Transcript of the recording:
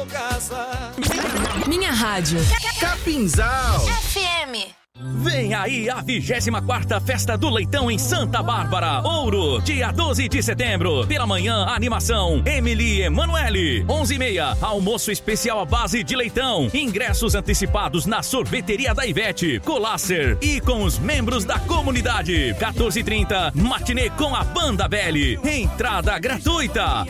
vou casar. Minha rádio. Capinzal FM. Vem aí a 24ª Festa do Leitão em Santa Bárbara, Ouro, dia 12 de setembro. Pela manhã, animação, Emily Emanuele. 11h30, almoço especial à base de leitão. Ingressos antecipados na sorveteria da Ivete, Colasser e com os membros da comunidade. 14h30, matinê com a Banda Belly. Entrada gratuita.